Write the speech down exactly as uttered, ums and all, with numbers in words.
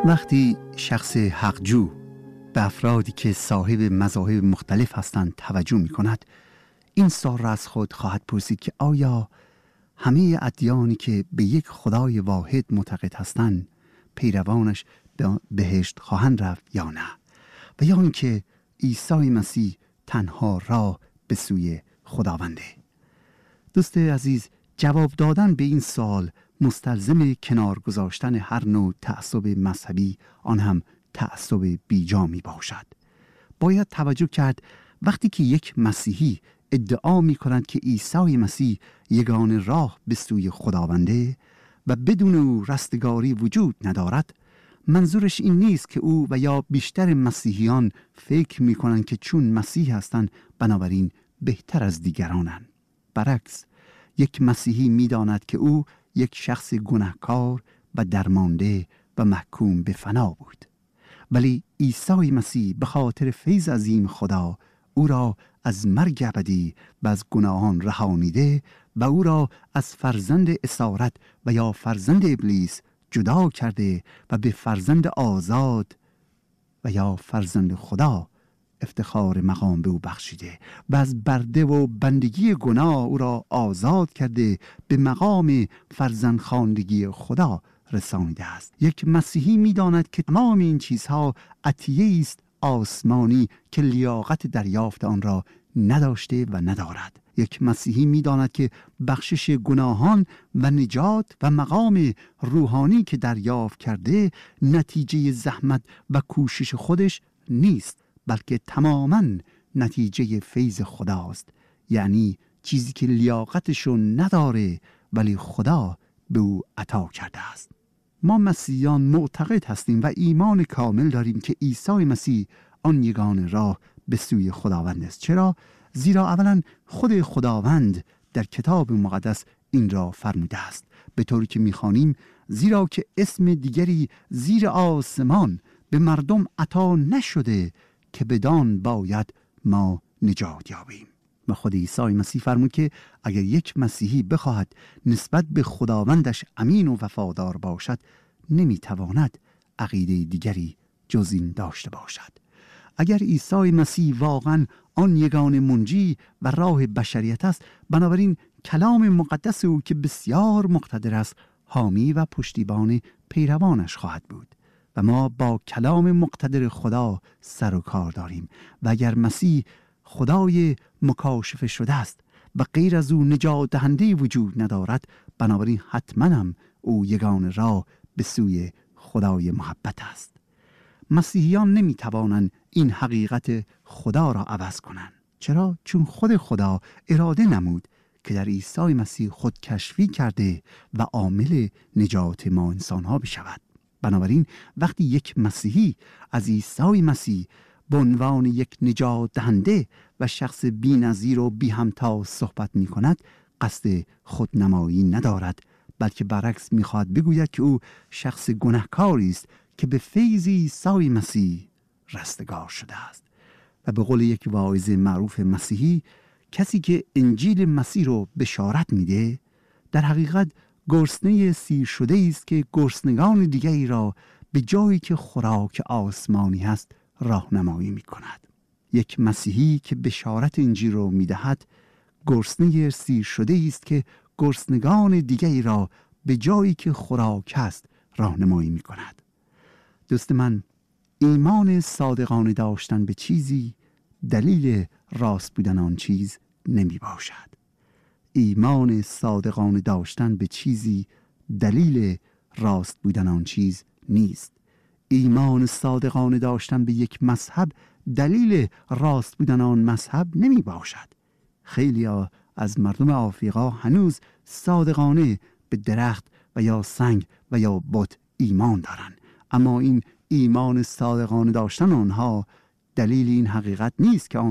وقتی شخص حقجو به افرادی که صاحب مذاهب مختلف هستند توجه می کند، این سوال را از خود خواهد پرسید که آیا همه ادیانی که به یک خدای واحد معتقد هستند پیروانش به بهشت خواهند رفت یا نه، و یا اینکه عیسی مسیح تنها راه به سوی خداونده. دوست عزیز، جواب دادن به این سوال مستلزم کنار گذاشتن هر نوع تعصب مذهبی، آن هم تعصب بیجا می باشد. باید توجه کرد وقتی که یک مسیحی ادعا می کند که عیسی مسیح یگانه راه به سوی خداونده و بدون او رستگاری وجود ندارد، منظورش این نیست که او و یا بیشتر مسیحیان فکر می کنند که چون مسیح هستند بنابراین بهتر از دیگرانند. برعکس، یک مسیحی می داند که او یک شخص گناهکار و درمانده و محکوم به فنا بود، ولی عیسی مسیح به خاطر فیض عظیم خدا او را از مرگ ابدی و از گناهان رهانیده و او را از فرزند اسارت و یا فرزند ابلیس جدا کرده و به فرزند آزاد و یا فرزند خدا افتخار مقام به او بخشیده و از برده و بندگی گناه او را آزاد کرده به مقام فرزند خواندگی خدا رسانیده است. یک مسیحی می داند که تمام این چیزها عطیه است آسمانی که لیاقت دریافت آن را نداشته و ندارد. یک مسیحی می داند که بخشش گناهان و نجات و مقام روحانی که دریافت کرده نتیجه زحمت و کوشش خودش نیست، بلکه تماماً نتیجه فیض خداست، یعنی چیزی که لیاقتشو نداره ولی خدا به او عطا کرده است. ما مسیحیان معتقد هستیم و ایمان کامل داریم که عیسی مسیح آن یگانه راه به سوی خداوند است. چرا؟ زیرا اولا خود خداوند در کتاب مقدس این را فرموده است، به طوری که می‌خوانیم زیرا که اسم دیگری زیر آسمان به مردم عطا نشده که بدان باید ما نجات یابیم. و خود عیسی مسیح فرمود که اگر یک مسیحی بخواهد نسبت به خداوندش امین و وفادار باشد نمیتواند عقیده دیگری جز این داشته باشد. اگر عیسی مسیح واقعا آن یگانه منجی و راه بشریت است، بنابراین کلام مقدس او که بسیار مقتدر است حامی و پشتیبان پیروانش خواهد بود و ما با کلام مقتدر خدا سر و کار داریم. و اگر مسیح خدای مکاشفه شده است و غیر از او نجات دهنده وجود ندارد، بنابراین حتما هم او یگانه راه به سوی خدای محبت است. مسیحیان نمی توانند این حقیقت خدا را عوض کنند. چرا؟ چون خود خدا اراده نمود که در عیسی مسیح خودکشفی کرده و عامل نجات ما انسانها بشود. بنابراین وقتی یک مسیحی از عیسی مسیح به عنوان یک نجات دهنده و شخص بی‌نظیر و بی همتا صحبت می کند، قصد خودنمایی ندارد، بلکه برعکس می خواهد بگوید که او شخص گناهکاری است که به فیض عیسی مسیح رستگار شده است. و به قول یک واعظ معروف مسیحی، کسی که انجیل مسیح رو بشارت میده در حقیقت گرسنه سیر شده است که گرسنگان دیگری را به جایی که خوراک آسمانی هست راهنمایی می کند. یک مسیحی که بشارت انجیل را می دهد گرسنه سیر شده است که گرسنگان دیگری را به جایی که خوراک است راهنمایی می کند. دوست من، ایمان صادقانه داشتن به چیزی دلیل راست بودن آن چیز نمی باشد. ایمان صادقانه داشتن به چیزی دلیل راست بودن آن چیز نیست. ایمان صادقانه داشتن به یک مذهب دلیل راست بودن آن مذهب نمی باشد. خیلی ها از مردم آفریقا هنوز صادقانه به درخت و یا سنگ و یا بت ایمان دارند، اما این ایمان صادقانه داشتن آنها دلیل این حقیقت نیست که آن